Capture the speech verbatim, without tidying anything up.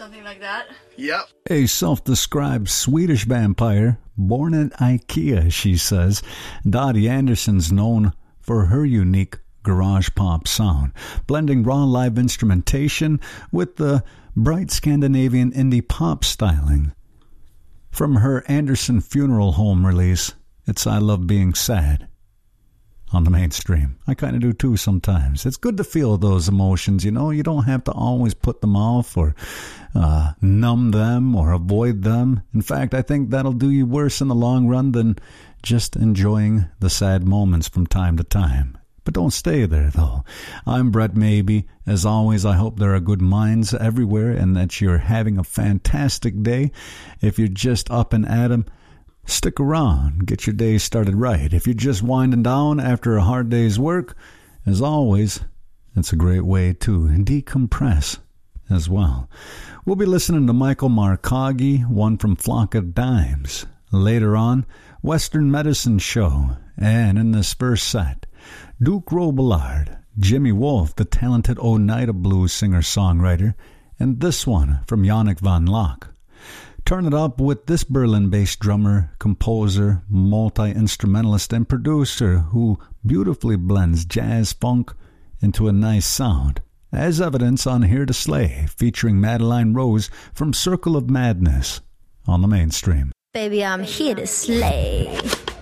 something like that. Yep. A self-described Swedish vampire, born at IKEA, she says, Dottie Anderson's known for her unique garage pop sound, blending raw live instrumentation with the bright Scandinavian indie pop styling. From her Anderson Funeral Home release, it's I Love Being Sad, on the mainstream. I kind of do too sometimes. It's good to feel those emotions, you know. You don't have to always put them off or uh, numb them or avoid them. In fact, I think that'll do you worse in the long run than just enjoying the sad moments from time to time. But don't stay there, though. I'm Brett Maybe. As always, I hope there are good minds everywhere and that you're having a fantastic day. If you're just up and at 'em, stick around, get your day started right. If you're just winding down after a hard day's work, as always, it's a great way to decompress as well. We'll be listening to Michael Marcaggi, one from Flock of Dimes. Later on, Western Medicine Show. And in this first set, Duke Robillard, Jimmy Wolf, the talented Oneida Blues singer-songwriter, and this one from Yannick Van Lock. Turn it up with this Berlin-based drummer, composer, multi-instrumentalist, and producer who beautifully blends jazz funk into a nice sound, as evidence on Here to Slay, featuring Madeline Rose from Circle of Madness on the mainstream. Baby, I'm here to slay.